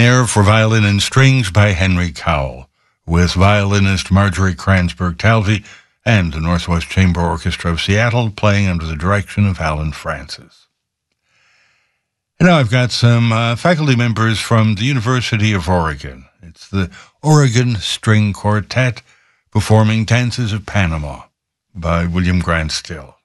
air for violin and strings by Henry Cowell, with violinist Marjorie Kranzberg-Talvey and the Northwest Chamber Orchestra of Seattle playing under the direction of Alan Francis. And now I've got some faculty members from the University of Oregon. It's the Oregon String Quartet performing Dances of Panama by William Grant Still.